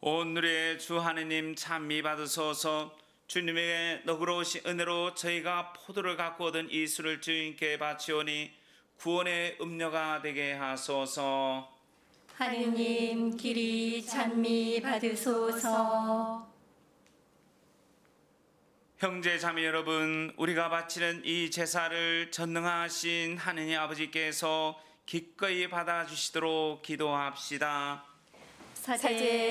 오늘의 주 하느님 찬미 받으소서. 주님의 너그러우신 은혜로 저희가 포도를 갖고 얻은 이 술을 주님께 바치오니 구원의 음료가 되게 하소서. 하느님 길이 찬미 받으소서. 형제 자매 여러분, 우리가 바치는 이 제사를 전능하신 하느님 아버지께서 기꺼이 받아주시도록 기도합시다. 사제